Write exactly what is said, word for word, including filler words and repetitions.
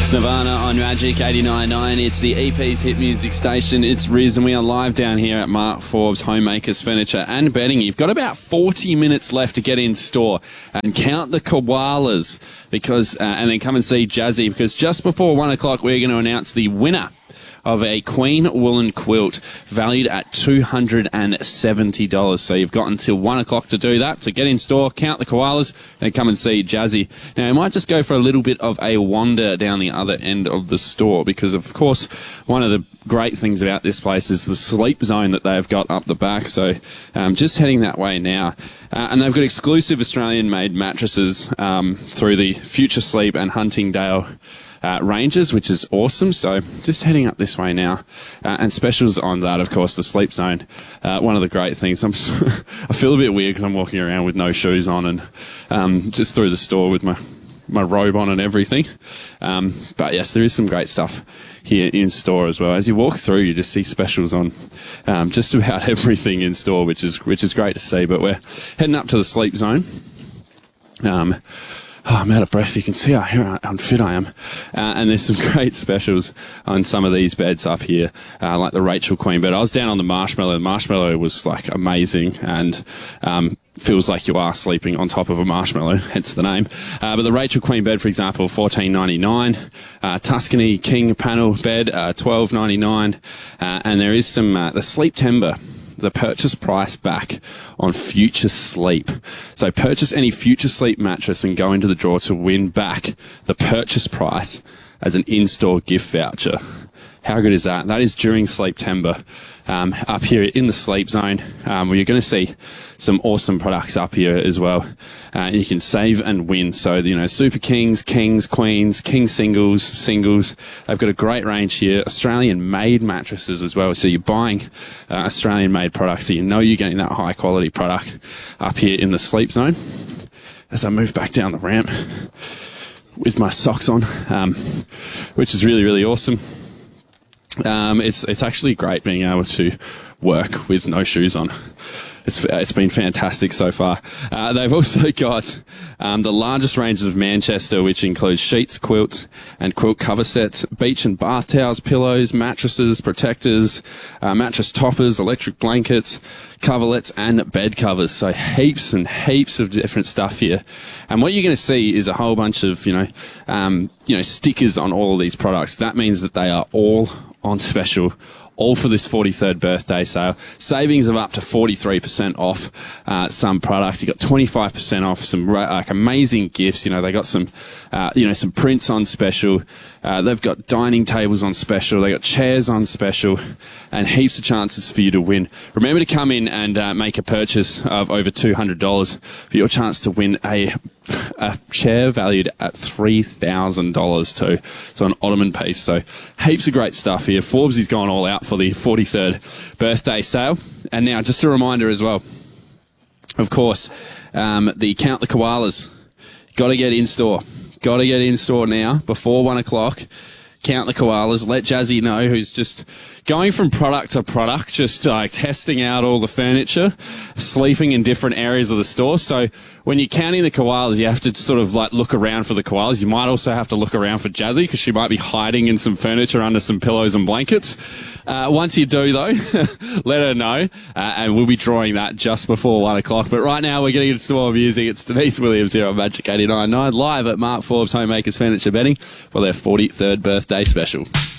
It's Nirvana on Magic eighty-nine point nine. It's the E P's hit music station. It's Riz, and we are live down here at Mark Forbes Homemakers Furniture and Bedding. You've got about forty minutes left to get in store and count the koalas, because uh, and then come and see Jazzy, because just before one o'clock we're going to announce the winner of a queen woolen quilt valued at two hundred seventy dollars. So you've got until one o'clock to do that. So get in store, count the koalas, and come and see Jazzy. Now, I might just go for a little bit of a wander down the other end of the store, because, of course, one of the great things about this place is the sleep zone that they've got up the back. So um, just heading that way now. Uh, and they've got exclusive Australian-made mattresses um, through the Future Sleep and Huntingdale Uh, ranges, which is awesome. So just heading up this way now, uh, and specials on that, of course, the sleep zone. Uh, one of the great things. I'm I feel a bit weird because I'm walking around with no shoes on and um, just through the store with my my robe on and everything. Um, but yes, there is some great stuff here in store as well. As you walk through, you just see specials on um, just about everything in store, which is which is great to see. But we're heading up to the sleep zone. Um, Oh, I'm out of breath. You can see how unfit I am. Uh, and there's some great specials on some of these beds up here, uh, like the Rachel Queen bed. I was down on the Marshmallow. The Marshmallow was like amazing, and um, feels like you are sleeping on top of a marshmallow, hence the name. Uh, but the Rachel Queen bed, for example, fourteen ninety-nine. Uh, Tuscany King panel bed, uh, twelve ninety-nine. Uh, and there is some uh, the Sleep Timber, the purchase price back on Future Sleep. So purchase any Future Sleep mattress and go into the draw to win back the purchase price as an in-store gift voucher. How good is that? That is during Sleeptember, um, up here in the sleep zone, um, where you're going to see some awesome products up here as well. Uh, you can save and win. So, you know, Super Kings, Kings, Queens, King Singles, Singles. They've got a great range here. Australian-made mattresses as well. So you're buying uh, Australian-made products, so you know you're getting that high-quality product up here in the sleep zone. As I move back down the ramp with my socks on, um, which is really, really awesome. Um, it's it's actually great being able to work with no shoes on. It's it's been fantastic so far. Uh, they've also got um, the largest ranges of Manchester, which includes sheets, quilts, and quilt cover sets, beach and bath towels, pillows, mattresses, protectors, uh, mattress toppers, electric blankets, coverlets, and bed covers. So heaps and heaps of different stuff here. And what you're going to see is a whole bunch of you know um, you know stickers on all of these products. That means that they are all on special, all for this forty-third birthday sale. Savings of up to forty-three percent off uh, some products. You got twenty-five percent off some like amazing gifts. You know, they got some, uh, you know, some prints on special. Uh, they've got dining tables on special. They got chairs on special, and heaps of chances for you to win. Remember to come in and uh, make a purchase of over two hundred dollars for your chance to win a a chair valued at three thousand dollars too. So an ottoman piece. So heaps of great stuff here. Forbes is gone all out for the forty-third birthday sale. And now just a reminder as well, of course, um, the Count the Koalas. Got to get in store. Got to get in store now before one o'clock. Count the koalas. Let Jazzy know, who's just going from product to product, just like testing out all the furniture, sleeping in different areas of the store. So when you're counting the koalas, you have to sort of like look around for the koalas. You might also have to look around for Jazzy, because she might be hiding in some furniture under some pillows and blankets. Uh, once you do, though, let her know, uh, and we'll be drawing that just before one o'clock. But right now, we're getting into some more music. It's Denise Williams here on Magic eighty-nine point nine, live at Mark Forbes Homemakers Furniture Bedding for their forty-third birthday special.